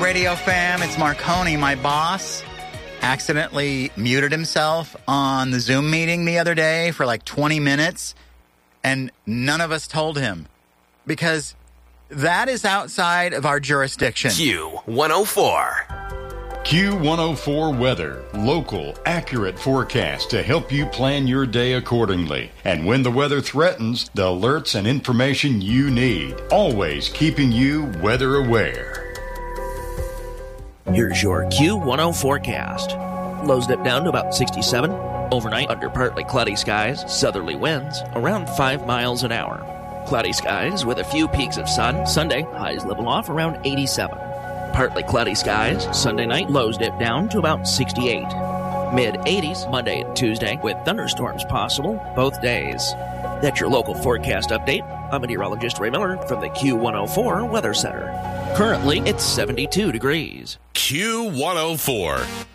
Radio fam? It's Marconi, my boss. Accidentally muted himself on the Zoom meeting the other day for like 20 minutes, and none of us told him because that is outside of our jurisdiction. Q104. Q104 weather. Local, accurate forecast to help you plan your day accordingly. And when the weather threatens, the alerts and information you need. Always keeping you weather aware. Here's your Q10 forecast. Lows dip down to about 67. Overnight, under partly cloudy skies, southerly winds around 5 miles an hour. Cloudy skies with a few peaks of sun. Sunday, highs level off around 87. Partly cloudy skies. Sunday night, lows dip down to about 68. Mid-80s Monday and Tuesday with thunderstorms possible both days. That's your local forecast update. I'm meteorologist Ray Miller from the Q104 Weather Center. Currently, it's 72 degrees. Q104.